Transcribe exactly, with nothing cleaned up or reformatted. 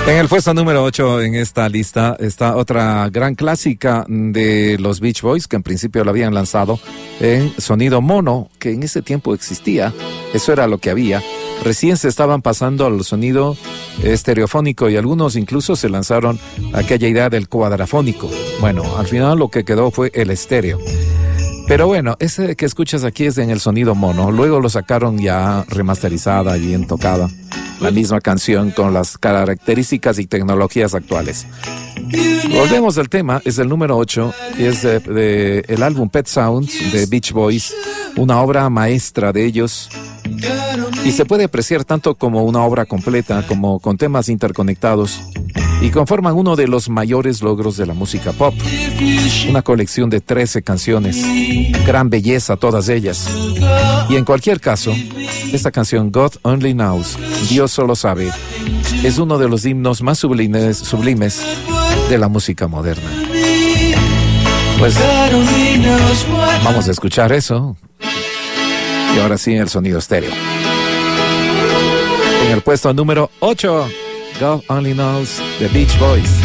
En el puesto número ocho en esta lista está otra gran clásica de los Beach Boys, que en principio lo habían lanzado en sonido mono, que en ese tiempo existía. Eso era lo que había. Recién se estaban pasando al sonido estereofónico y algunos incluso se lanzaron aquella idea del cuadrafónico. Bueno, al final lo que quedó fue el estéreo. Pero bueno, ese que escuchas aquí es en el sonido mono. Luego lo sacaron ya remasterizada y bien tocada. La misma canción con las características y tecnologías actuales. Volvemos al tema, es el número ocho, que es de, de el álbum Pet Sounds de Beach Boys, una obra maestra de ellos. Y se puede apreciar tanto como una obra completa, como con temas interconectados, y conforman uno de los mayores logros de la música pop. Una colección de trece canciones, gran belleza todas ellas. Y en cualquier caso, esta canción God Only Knows, Dios solo sabe, es uno de los himnos más sublimes, sublimes de la música moderna. Pues vamos a escuchar eso. Y ahora sí, el sonido estéreo. En el puesto número ocho, God Only Knows, The Beach Boys.